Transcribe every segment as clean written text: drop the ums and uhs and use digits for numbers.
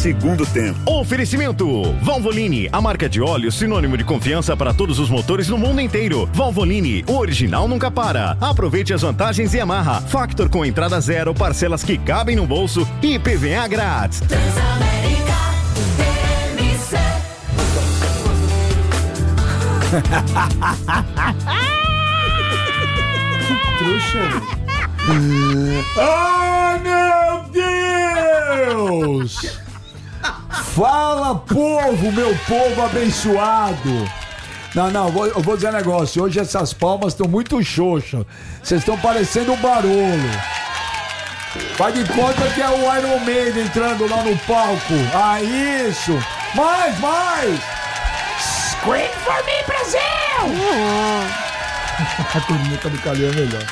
segundo tempo. Oferecimento Valvoline, a marca de óleo sinônimo de confiança para todos os motores no mundo inteiro. Valvoline, o original nunca para. Aproveite as vantagens Yamaha. Factor com entrada zero, parcelas que cabem no bolso e PVA grátis. Transamérica, TMC. Que trouxa. Ai, meu Deus! Fala, povo, meu povo abençoado! Não, eu vou dizer um negócio. Hoje essas palmas estão muito xoxas. Vocês estão parecendo um barolo. Faz de conta que é o Iron Maiden entrando lá no palco. Ah, isso! Mais! Scream for me, Brasil! A corneta do Calil é melhor.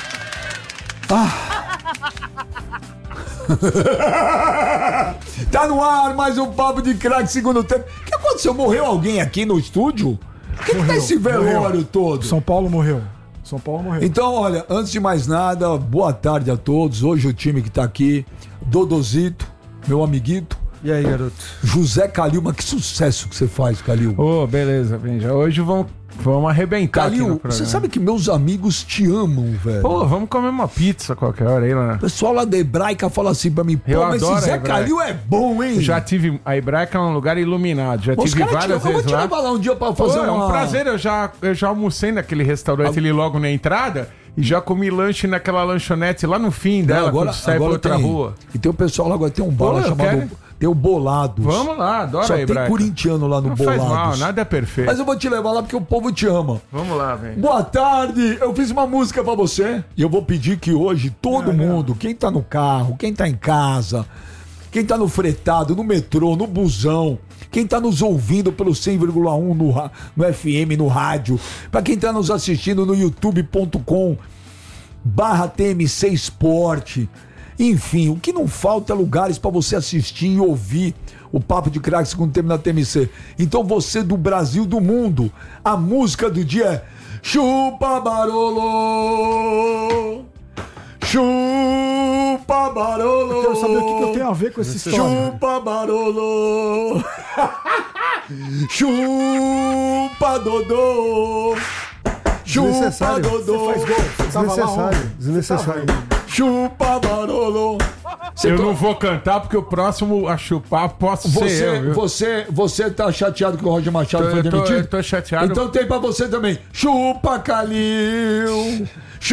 Tá no ar mais um Papo de Craque segundo tempo. O que aconteceu? Morreu alguém aqui no estúdio? O que tá esse velório todo? São Paulo morreu. Então, olha, antes de mais nada, boa tarde a todos. Hoje o time que tá aqui, Dodozito, meu amiguito. E aí, garoto? José Calil, mas que sucesso que você faz, Calil. Beleza, Benja. Hoje vamos arrebentar. Calil, você sabe que meus amigos te amam, velho. Vamos comer uma pizza qualquer hora aí lá. O pessoal lá da Hebraica fala assim pra mim, mas esse Zé Calil é bom, hein? Já tive, a Hebraica é um lugar iluminado, já tive várias vezes lá. Eu vou te levar lá um dia pra fazer É um prazer, eu já almocei naquele restaurante ali logo na entrada e já comi lanche naquela lanchonete lá no fim dela, quando sai pra outra rua. E tem o pessoal lá, agora tem um bar chamado... Tem o Bolados. Vamos lá, adoro Só aí, tem corintiano lá no não Bolados. Não faz mal, nada é perfeito. Mas eu vou te levar lá porque o povo te ama. Vamos lá, velho. Boa tarde, eu fiz uma música pra você e eu vou pedir que hoje todo mundo, quem tá no carro, quem tá em casa, quem tá no fretado, no metrô, no busão, quem tá nos ouvindo pelo 100,1 no FM, no rádio, pra quem tá nos assistindo no youtube.com/TMC Esporte. Enfim, o que não falta é lugares para você assistir e ouvir o Papo de Craque segundo tempo na TMC. Então você do Brasil, do mundo, a música do dia é Chupa Barolo, Chupa Barolo. Eu quero saber o que eu tenho a ver com essa história. Chupa Barolo, Chupa Dodô, Chupa Dodô. Você faz gol. Desnecessário. Chupa Barolo. Eu não vou cantar porque o próximo a chupar posso ser eu. Você tá chateado que o Roger Machado foi demitido? Eu tô chateado. Então tem pra você também. Chupa Calil.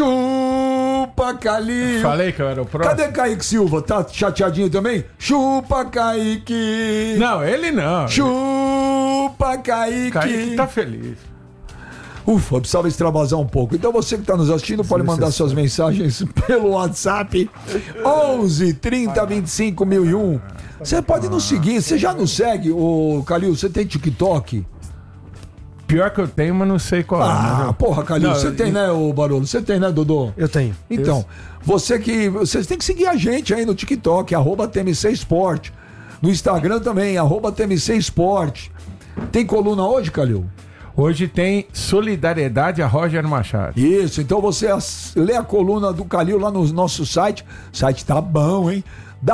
Chupa Calil. Falei que eu era o próximo. Cadê Kaique Silva? Tá chateadinho também? Chupa Kaique. Não, ele não. Chupa Kaique. Kaique tá feliz. Ufa, eu precisava extravasar um pouco. Então você que está nos assistindo pode mandar suas mensagens pelo WhatsApp 11 30 25 1001. Você pode nos seguir. Você já nos segue, ô Calil? Você tem TikTok? Pior que eu tenho, mas não sei qual é. Porra, Calil, você tem, né, ô Barolo? Você tem, né, Dodô? Eu tenho. Então, vocês têm que seguir a gente aí no TikTok, @TMC Esporte. No Instagram também, @TMC Esporte. Tem coluna hoje, Calil? Hoje tem Solidariedade a Roger Machado. Isso, então você lê a coluna do Calil lá no nosso site. O site tá bom, hein?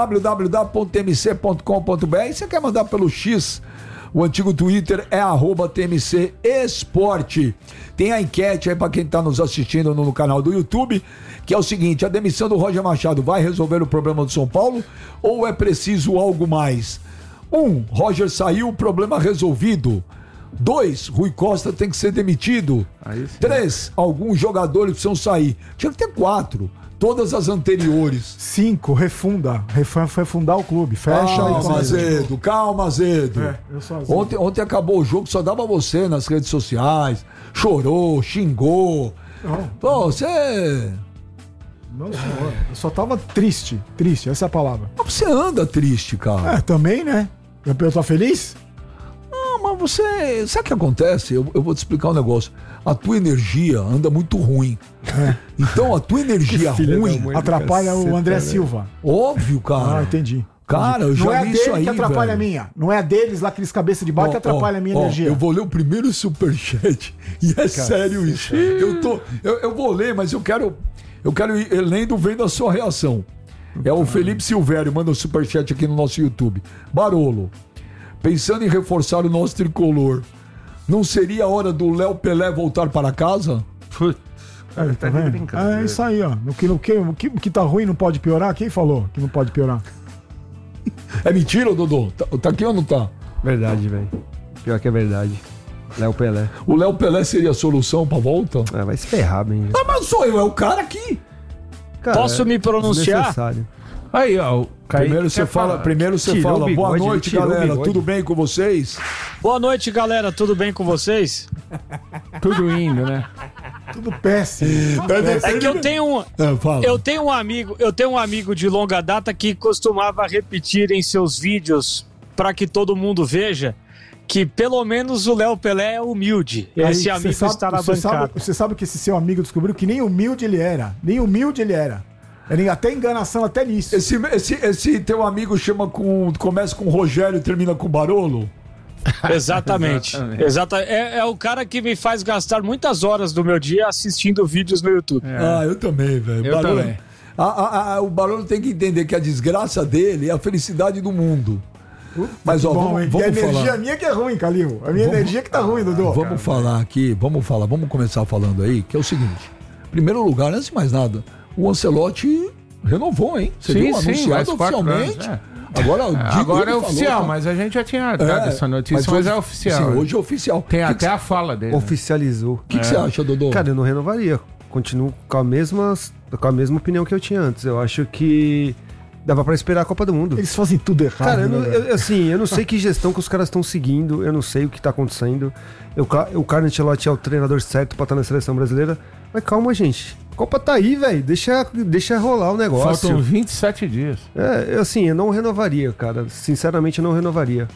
www.tmc.com.br. Você quer mandar pelo X? O antigo Twitter é @TMC Esporte. Tem a enquete aí pra quem tá nos assistindo no canal do YouTube, que é o seguinte: a demissão do Roger Machado vai resolver o problema do São Paulo ou é preciso algo mais? 1. Roger saiu, problema resolvido. 2. Rui Costa tem que ser demitido. 3. Alguns jogadores precisam sair. Tinha que ter 4. Todas as anteriores. 5. Refundar o clube. Fecha. Calma, Azedo. Ontem acabou o jogo, só dava você nas redes sociais. Chorou, xingou. Pô, você... Não, senhor. Eu só tava triste. Essa é a palavra. Mas você anda triste, cara. Também, né? Eu tô feliz? Mas você... Sabe o que acontece? Eu vou te explicar um negócio. A tua energia anda muito ruim. Então a tua energia ruim atrapalha o André Silva. Óbvio, cara. Entendi. Cara, eu já vi isso aí, não é dele que atrapalha a minha. Não é deles lá, aqueles cabeça de baque que atrapalha a minha energia. Eu vou ler o primeiro superchat. E é sério isso. Eu vou ler, mas eu quero ir lendo, vendo a sua reação. É o Felipe Silvério, manda um superchat aqui no nosso YouTube. Barolo, pensando em reforçar o nosso tricolor, não seria a hora do Léo Pelé voltar para casa? Putz, cara, Tá vendo? É isso aí, ó. O que tá ruim não pode piorar? Quem falou que não pode piorar? É mentira, Dodô? Tá aqui ou não tá? Verdade, velho. Pior que é verdade. Léo Pelé. O Léo Pelé seria a solução pra volta? Ah, vai se ferrar, bem. Ah, mas sou eu, é o cara aqui. Cara, Posso me pronunciar? desnecessário. Aí, ó. O Kaique Primeiro você quer fala, falar. primeiro você Tirou fala. o bigode, Boa noite, tirou o galera. bigode. Tudo bem com vocês? Boa noite, galera. Tudo bem com vocês? Tudo indo, né? Tudo péssimo. É que eu tenho Fala. eu tenho um amigo de longa data que costumava repetir em seus vídeos para que todo mundo veja que pelo menos o Léo Pelé é humilde. Esse Aí, amigo está na bancada. Você sabe que esse seu amigo descobriu que nem humilde ele era. Nem humilde ele era. Era até enganação até nisso. Esse teu amigo começa com Rogério e termina com Barolo? Exatamente. É o cara que me faz gastar muitas horas do meu dia assistindo vídeos no YouTube. Ah, eu também, velho. Eu também. O Barolo tem que entender que a desgraça dele é a felicidade do mundo. Mas, ó, Bom, vamos e a energia falar. minha que é ruim, Calil. A minha energia que tá ruim, Dudu. Vamos falar aqui, vamos começar falando aí, que é o seguinte. Em primeiro lugar, antes de mais nada, o Ancelotti renovou, hein? Você viu? Anunciado mais 4 oficialmente. anos, Agora, Agora é ele oficial, falou, tá? mas a gente já tinha dado essa notícia, mas é oficial. Sim, hoje é oficial. Tem até a fala dele. Oficializou. O que você acha, Dodô? Cara, eu não renovaria. Continuo com a mesma opinião que eu tinha antes. Eu acho que dava pra esperar a Copa do Mundo. Eles fazem tudo errado. Cara, né, velho? eu não sei que gestão que os caras estão seguindo, eu não sei o que tá acontecendo. O Carlo Ancelotti é o treinador certo pra estar na seleção brasileira, mas calma, gente. A Copa tá aí, velho. Deixa rolar o negócio. Faltam 27 dias. Eu não renovaria, cara. Sinceramente, eu não renovaria.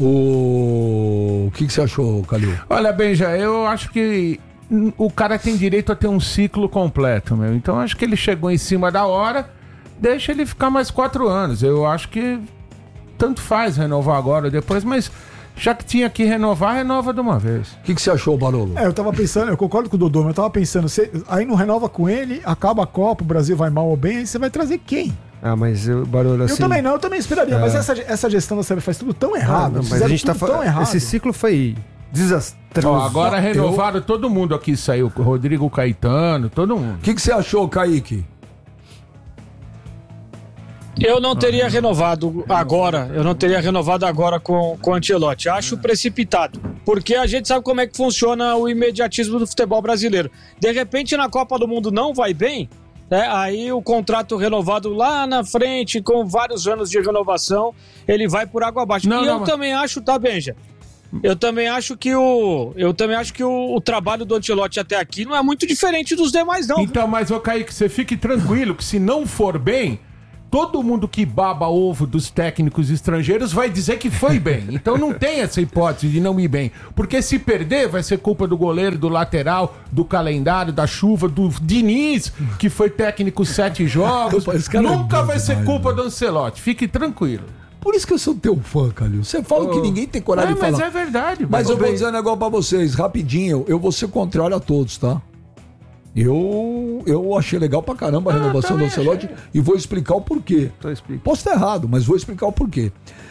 O que você achou, Calil? Olha, Benja, eu acho que o cara tem direito a ter um ciclo completo, meu. Então acho que ele chegou em cima da hora, deixa ele ficar mais 4 anos. Eu acho que tanto faz renovar agora ou depois, mas já que tinha que renovar, renova de uma vez. O que você achou, Barolo? Eu tava pensando, eu concordo com o Dodô, mas eu tava pensando, aí não renova com ele, acaba a Copa, o Brasil vai mal ou bem, aí você vai trazer quem? Ah, mas o Barolo assim... Eu também esperaria, mas essa gestão da CBF faz tudo tão errado. mas a gente tá tão errado. Esse ciclo foi desastroso. Ó, agora renovaram todo mundo aqui, saiu o Rodrigo Caetano, todo mundo. O que você achou, Kaique? Eu não teria renovado agora com o Ancelotti. Acho precipitado. Porque a gente sabe como é que funciona o imediatismo do futebol brasileiro. De repente, na Copa do Mundo não vai bem, né? Aí o contrato renovado lá na frente, com vários anos de renovação, ele vai por água abaixo. Também acho, tá, Benja? Eu também acho que o trabalho do Ancelotti até aqui não é muito diferente dos demais, não. Então, mas, ô Kaique, você fique tranquilo que se não for bem, todo mundo que baba ovo dos técnicos estrangeiros vai dizer que foi bem. Então não tem essa hipótese de não ir bem. Porque se perder, vai ser culpa do goleiro, do lateral, do calendário, da chuva, do Diniz, que foi técnico 7 jogos. Nunca vai ser culpa do Ancelotti. Fique tranquilo. Por isso que eu sou teu fã, Calil. Você fala que ninguém tem coragem de falar. Mas é verdade. Mas eu vou dizer um negócio pra vocês, rapidinho. Eu vou ser contrário a todos, tá? Eu achei legal pra caramba a renovação do Ancelotti e vou explicar o porquê. Posso estar errado, mas vou explicar o porquê.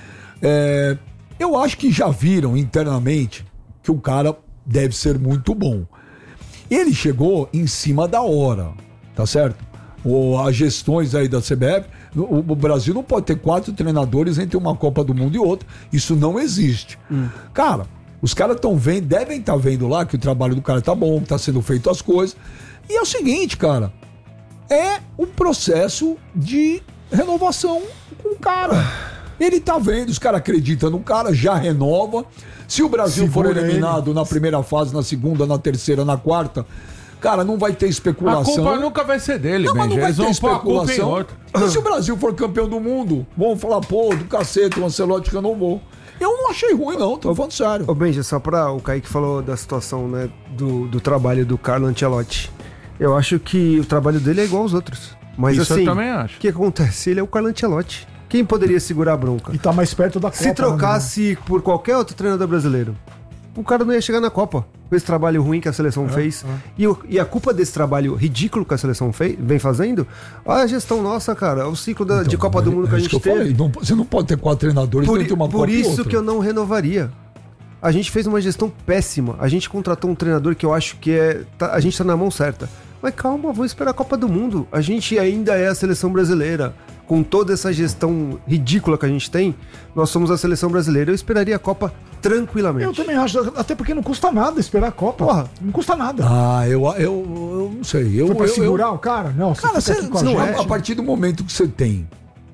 Eu acho que já viram internamente que o cara deve ser muito bom. Ele chegou em cima da hora, tá certo? As gestões aí da CBF, o Brasil não pode ter 4 treinadores entre uma Copa do Mundo e outra. Isso não existe. Cara, os caras estão vendo, devem estar vendo lá que o trabalho do cara tá bom, que tá sendo feito as coisas. E é o seguinte, cara, é um processo de renovação com o cara. Ele tá vendo, os caras acreditam no cara, já renova. Se o Brasil for eliminado na primeira fase, na segunda, na terceira, na quarta, cara, não vai ter especulação. A culpa nunca vai ser dele, mas não vai ter especulação. E se o Brasil for campeão do mundo, vão falar, pô, do cacete, o Ancelotti renovou. Eu não achei ruim, não, tô falando sério. Ô, Benja, só pra o Kaique falou da situação, né, do trabalho do Carlo Ancelotti. Eu acho que o trabalho dele é igual aos outros. Mas isso assim, eu também acho. O que acontece? Ele é o Carlo Ancelotti. Quem poderia segurar a bronca? E tá mais perto da Copa. Se trocasse por qualquer outro treinador brasileiro, o cara não ia chegar na Copa. com esse trabalho ruim que a seleção fez. E a culpa desse trabalho ridículo que a seleção vem fazendo, olha a gestão nossa, cara. O ciclo de Copa do Mundo que a gente teve. Você não pode ter 4 treinadores dentro de uma Copa Por e isso outra. que eu não renovaria. A gente fez uma gestão péssima. A gente contratou um treinador que eu acho que a gente tá na mão certa. Mas calma, vou esperar a Copa do Mundo. A gente ainda é a seleção brasileira. Com toda essa gestão ridícula que a gente tem, nós somos a seleção brasileira. Eu esperaria a Copa tranquilamente. Eu também acho, até porque não custa nada esperar a Copa. Porra. Não custa nada. Eu não sei. Foi pra segurar o cara? Não, Cara, fica aqui com a gente. a partir do momento que você tem,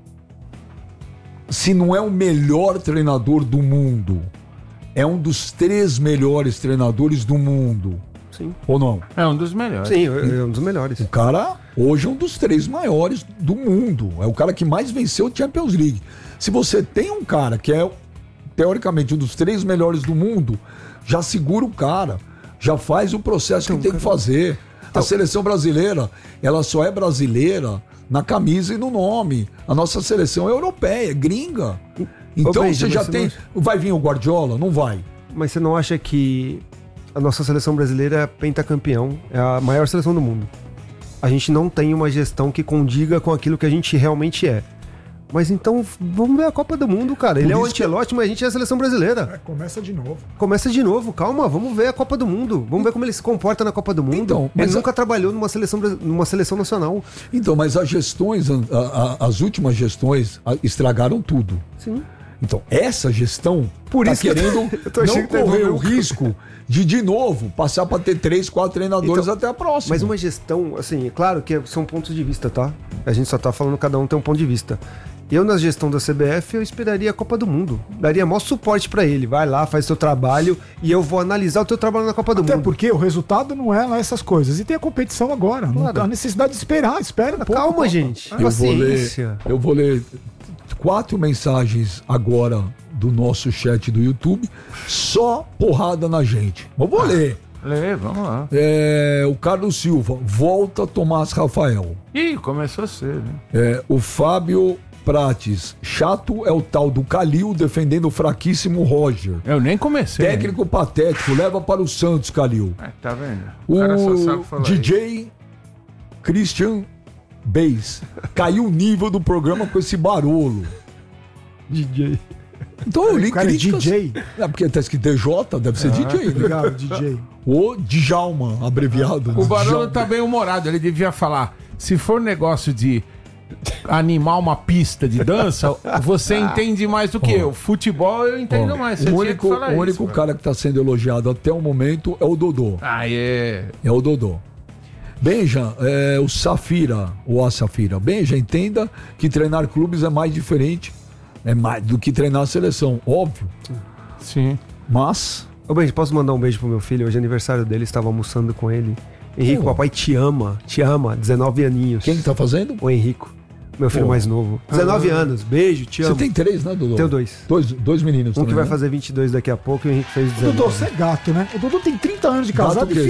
se não é o melhor treinador do mundo, é um dos 3 melhores treinadores do mundo. Sim. Ou não? É um dos melhores. Sim, é um dos melhores. O cara hoje é um dos 3 maiores do mundo. É o cara que mais venceu o Champions League. Se você tem um cara que é, teoricamente, um dos 3 melhores do mundo, já segura o cara. Já faz o processo que tem que fazer. A seleção brasileira, ela só é brasileira na camisa e no nome. A nossa seleção é europeia, é gringa. Então Benji, você já mas você tem... Vai vir o Guardiola? Não vai. Mas você não acha que a nossa seleção brasileira é pentacampeão, é a maior seleção do mundo? A gente não tem uma gestão que condiga com aquilo que a gente realmente é. Mas então, vamos ver a Copa do Mundo, cara. Ele é o Ancelotti, mas a gente é a seleção brasileira. Começa de novo. Começa de novo, calma, vamos ver a Copa do Mundo. Vamos ver como ele se comporta na Copa do Mundo. Então, mas ele nunca trabalhou numa seleção nacional. Então, mas as gestões, as últimas gestões estragaram tudo. Sim. Então, essa gestão Por tá isso que eu querendo tô achando não que tá correr o evoluindo. risco de novo, passar para ter 3, 4 treinadores Então, até a próxima. Mas uma gestão, assim, é claro que são pontos de vista, tá? A gente só tá falando, cada um tem um ponto de vista. Eu, na gestão da CBF, eu esperaria a Copa do Mundo. Daria maior suporte pra ele. Vai lá, faz seu trabalho e eu vou analisar o teu trabalho na Copa do Até Mundo. porque o resultado não é lá essas coisas. E tem a competição agora. Não Claro. há necessidade de esperar. Espera um pouco. Calma, gente. Paciência. Eu vou ler 4 mensagens agora do nosso chat do YouTube. Só porrada na gente. Eu vou ler. Lê, vamos lá. O Carlos Silva, volta Tomás Rafael. Ih, começou cedo, né? O Fábio Prates, chato é o tal do Calil defendendo o fraquíssimo Roger. Eu nem comecei. Técnico patético, leva para o Santos, Calil. Tá vendo? O cara só sabe falar DJ Christian Bass caiu o nível do programa com esse barulho. DJ. Então eu li O cara é críticas. DJ. É porque tá escrito DJ, deve ser DJ, né? Obrigado, DJ. O Djalma, abreviado. O Barolo Djalma. tá bem humorado, ele devia falar, se for negócio de animar uma pista de dança, você entende mais do que eu. Futebol eu entendo mais. Você O tinha único, que falar o único isso, cara que tá sendo elogiado até o momento é o Dodô. Ah, é. É o Dodô. Benja, o Safira, ou a Safira. Benja, entenda que treinar clubes é mais diferente do que treinar a seleção, óbvio. Sim. Mas, Ô, Benji, posso mandar um beijo pro meu filho? Hoje é aniversário dele, estava almoçando com ele. Henrico, papai te ama, 19 aninhos. quem que tá fazendo? O Henrico, meu filho mais novo. 19 anos, beijo, te amo. Você tem 3, né, Dodô? Tenho 2. Dois meninos Um que também, vai né? fazer 22 daqui a pouco e o Henrique fez 19. Dodô, você é gato, né? O Dodô tem 30 anos de casado Gato e que